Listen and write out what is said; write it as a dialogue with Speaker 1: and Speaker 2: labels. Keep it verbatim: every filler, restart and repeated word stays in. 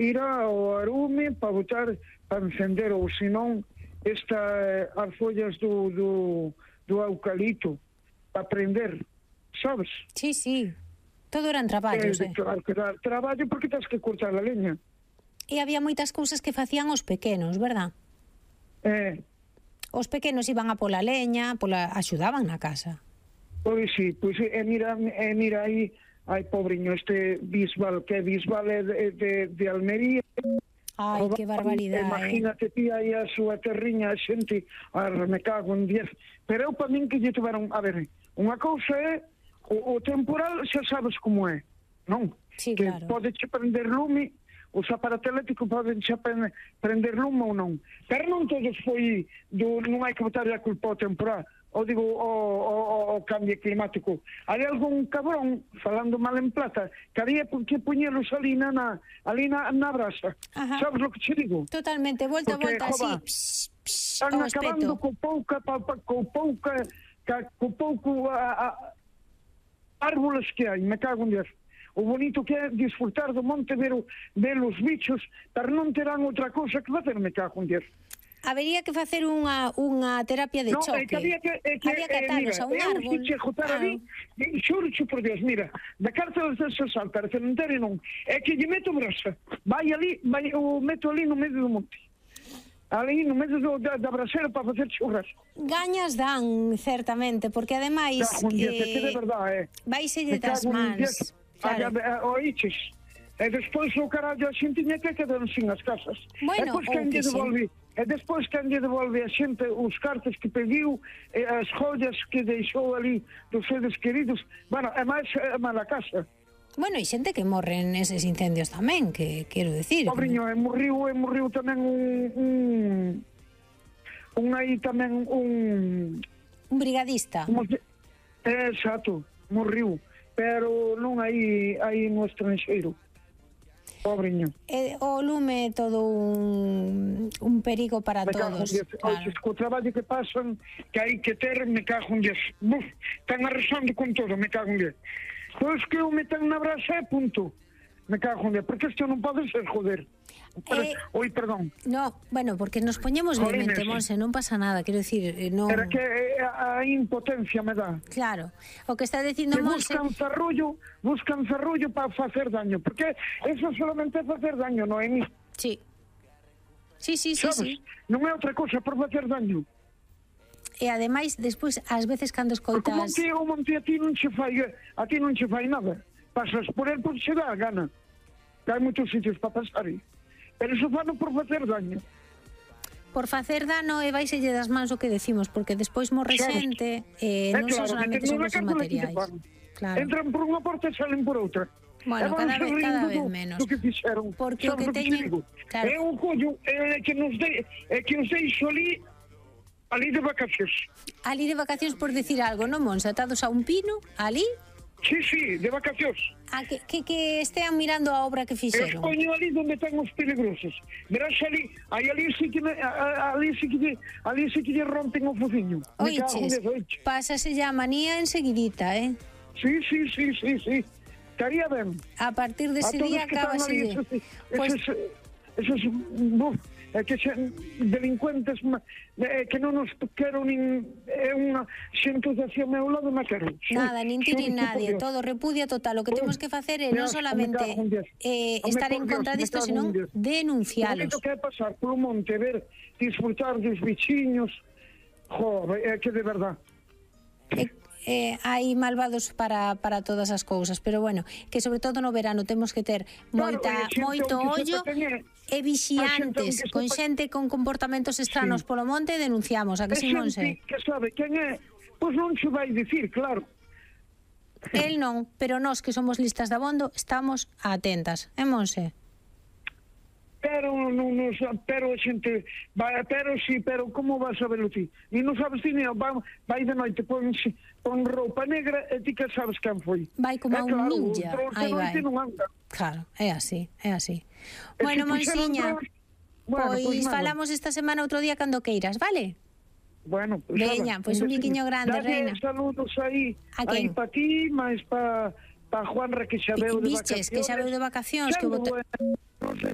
Speaker 1: ir ao arume para botar, para encender, ou senón esta, as follas do, do, do eucalipto para prender, sabes?
Speaker 2: Sí, sí, todo eran traballos,
Speaker 1: eh?
Speaker 2: eh?
Speaker 1: Claro que dá traballo porque tens que cortar a leña.
Speaker 2: E había moitas cousas que facían os pequenos, verdad?
Speaker 1: Eh,
Speaker 2: Os pequenos iban a pola leña, pola axudaban na casa.
Speaker 1: pois sí, pois e mira, e mira aí, ai pobriño, este Bisbal, que Bisbal é de, de, de Almería.
Speaker 2: Ai, que barbaridade.
Speaker 1: Imagínate ti aí a súa terriña, a xente, a me cago en diez. Pero eu para min que lle tiveron, a ver, unha cousa é o, o temporal, xa sabes como é, non?
Speaker 2: Sí,
Speaker 1: que
Speaker 2: claro.
Speaker 1: pode che prender lume, os aparatos eléctricos poden che prender lume ou non. Pero non todos foi, do, non hai que botar a culpa ao temporal, ou digo, o, o, o cambio climático. Hai algún cabrón, falando mal en plata, que había que poñelos ali na, ali na, na brasa.
Speaker 2: Ajá.
Speaker 1: Sabes lo que che digo?
Speaker 2: Totalmente, volta a
Speaker 1: Porque,
Speaker 2: volta, así,
Speaker 1: jova,
Speaker 2: pss, pss,
Speaker 1: están
Speaker 2: ao
Speaker 1: acabando
Speaker 2: espeto.
Speaker 1: co pouca, pa, pa, co pouca, ca, co pouco a, a, árboles que hai, me cago en Dios. O bonito que é disfrutar do monte, ver, o, ver os bichos, pero non terán outra cousa que facer, me cago en Dios.
Speaker 2: Habería que facer unha, unha terapia de
Speaker 1: No,
Speaker 2: choque.
Speaker 1: é que había que, é que,
Speaker 2: había que
Speaker 1: eh,
Speaker 2: atalos
Speaker 1: mira,
Speaker 2: a un
Speaker 1: eu
Speaker 2: árbol.
Speaker 1: se che jotar
Speaker 2: Claro.
Speaker 1: ali, xurcho por Dios, mira, da carta de Sal para o cementerio non, é que lle meto brasa, vai ali, vai, o meto ali no medio do monte, ali no medio do, da, da brasera para facer churrasco.
Speaker 2: Gañas dan, certamente, porque ademais
Speaker 1: Cago en Dios, é que de
Speaker 2: eh,
Speaker 1: verdade, é.
Speaker 2: vaiselle
Speaker 1: Me
Speaker 2: das
Speaker 1: cago en Dios.
Speaker 2: mans. Claro.
Speaker 1: Oiches, e despois o carallo a xente tiña que quedar sin as casas.
Speaker 2: Bueno,
Speaker 1: e despois
Speaker 2: ou
Speaker 1: quen
Speaker 2: que
Speaker 1: lle
Speaker 2: sí.
Speaker 1: devolve, e despois quen lle devolve a xente os cartas que pediu, e as joias que deixou ali dos seres queridos. Bueno, é máis é mala casa.
Speaker 2: Bueno, e xente que morre neses incendios tamén, que quero decir.
Speaker 1: Pobriño, e morriu, e morriu tamén un un un aí tamén un
Speaker 2: Un brigadista.
Speaker 1: como se, é, exacto, morriu, pero non aí aí no estranxeiro. Pobriño.
Speaker 2: Eh, o lume é todo un, un perigo para
Speaker 1: Me cago en
Speaker 2: todos.
Speaker 1: Dios.
Speaker 2: Claro.
Speaker 1: Oye, co traballo que pasan, que hai que ter, me cago en Dios. Buf, están arrasando con todo, me cago en Dios. Pois que eu metan na brasa e punto. Me cago en Dios, porque isto non pode ser, joder. Pero,
Speaker 2: Eh,
Speaker 1: oi, perdón.
Speaker 2: No, bueno, porque nos poñemos
Speaker 1: Jolines.
Speaker 2: vehemente, Monse, non pasa nada, quero decir, eh, non...
Speaker 1: Era que eh, a, a impotencia me dá.
Speaker 2: Claro, o que está dicindo
Speaker 1: Que
Speaker 2: Monse...
Speaker 1: buscan zarrullo, buscan zarrullo para facer daño, porque eso solamente é facer daño, non é mí.
Speaker 2: Sí. Sí, sí, sí,
Speaker 1: Sabes?
Speaker 2: sí.
Speaker 1: Non é outra cosa por facer daño.
Speaker 2: E ademais, despois, ás veces cando
Speaker 1: Porque o
Speaker 2: escoitas...
Speaker 1: monte, o monte a ti non che fai, a ti non che fai nada. Pasas por el porque che dá a gana. Que hai moitos sitios para pasar aí. Pero iso fano por facer daño.
Speaker 2: Por facer dano e vaiselle das mans o que decimos, porque despois morre
Speaker 1: Sabes?
Speaker 2: xente, e
Speaker 1: É
Speaker 2: non son
Speaker 1: claro,
Speaker 2: solamente
Speaker 1: que
Speaker 2: son
Speaker 1: non
Speaker 2: os
Speaker 1: é cando le
Speaker 2: materiais.
Speaker 1: fan.
Speaker 2: Claro.
Speaker 1: Entran por unha porta e salen por outra.
Speaker 2: Bueno,
Speaker 1: E van
Speaker 2: cada
Speaker 1: se
Speaker 2: vez-
Speaker 1: rindo
Speaker 2: cada vez
Speaker 1: do-
Speaker 2: menos.
Speaker 1: do que fixeron.
Speaker 2: Porque o
Speaker 1: Sabes
Speaker 2: que
Speaker 1: che
Speaker 2: teñen-
Speaker 1: digo?
Speaker 2: claro.
Speaker 1: É un collo é que nos de, é que os deixo ali ali de vacacións.
Speaker 2: Ali de vacacións, por decir algo, non, Monse? Atados a un pino, ali,
Speaker 1: Sí, sí, de vacacións.
Speaker 2: a que, que, que estean mirando a obra que
Speaker 1: Eu
Speaker 2: fixeron.
Speaker 1: poño ali onde ten os peligrosos. Verás ali, aí ali sí que me, a- a- ali sí que lle- ali sí que lle rompen o fociño. Me cago en
Speaker 2: Oiches,
Speaker 1: Dios, oiche.
Speaker 2: pásase ya a manía enseguidita, eh?
Speaker 1: Sí, sí, sí, sí, sí. Estaría ben.
Speaker 2: A partir de
Speaker 1: A
Speaker 2: ese
Speaker 1: todos
Speaker 2: día
Speaker 1: que están ali,
Speaker 2: acabase.
Speaker 1: esos,
Speaker 2: Pois,
Speaker 1: esos, esos, buf, é que xe, delincuentes ma- é que non nos quero nin é unha xente hacia o meu lado non quero.
Speaker 2: nada, nin ti nin
Speaker 1: Xurto por
Speaker 2: nadie,
Speaker 1: Dios.
Speaker 2: todo repudia total. O que
Speaker 1: Ui,
Speaker 2: temos que facer é non
Speaker 1: Dios,
Speaker 2: solamente
Speaker 1: me cago en Dios.
Speaker 2: eh,
Speaker 1: Home,
Speaker 2: estar
Speaker 1: por
Speaker 2: en
Speaker 1: Dios,
Speaker 2: contra
Speaker 1: me
Speaker 2: disto,
Speaker 1: cago en
Speaker 2: senón
Speaker 1: Dios. O
Speaker 2: denuncialos.
Speaker 1: bonito que é pasar polo monte, ver, disfrutar dos bichiños, joder, é que de verdad.
Speaker 2: Eh, eh, hai malvados para, para todas as cousas, pero bueno, que sobre todo no verano temos que ter moita,
Speaker 1: Claro, e a xente
Speaker 2: moito
Speaker 1: aunque
Speaker 2: ollo
Speaker 1: sepa quen é,
Speaker 2: e vixiantes
Speaker 1: a xente aunque
Speaker 2: con
Speaker 1: sepa-
Speaker 2: xente con comportamentos estranos
Speaker 1: Sí.
Speaker 2: polo monte, denunciamos, a que
Speaker 1: É
Speaker 2: si,
Speaker 1: xente
Speaker 2: Monse?
Speaker 1: que sabe quen é, pois non se vai dicir, claro.
Speaker 2: El non, pero nós que somos listas de abondo estamos atentas, é Monse?
Speaker 1: Pero non nos, pero a xente vai, pero sí, pero como vas a velo ti? E non sabes ti ni vai, vai de noite pon, pon roupa negra e ti que sabes quen foi.
Speaker 2: Vai como
Speaker 1: É
Speaker 2: un
Speaker 1: claro,
Speaker 2: ninja,
Speaker 1: os drones de
Speaker 2: aí
Speaker 1: noite
Speaker 2: vai.
Speaker 1: non anda.
Speaker 2: Claro, é así, é así.
Speaker 1: E
Speaker 2: Bueno,
Speaker 1: se puxeran
Speaker 2: Monsiña,
Speaker 1: drones, bueno,
Speaker 2: pois
Speaker 1: pois nada.
Speaker 2: falamos esta semana outro día cando queiras, vale?
Speaker 1: Bueno, pues
Speaker 2: Veña,
Speaker 1: nada,
Speaker 2: pois un
Speaker 1: besiño.
Speaker 2: biquiño grande,
Speaker 1: Dalle
Speaker 2: reina.
Speaker 1: saludos aí,
Speaker 2: A
Speaker 1: aí
Speaker 2: quen?
Speaker 1: pa ti, máis pa pa Juanra que xa veu de
Speaker 2: Vistes, que xa veu de vacacións,
Speaker 1: Xa
Speaker 2: que
Speaker 1: veu,
Speaker 2: bota-
Speaker 1: eh, non sei.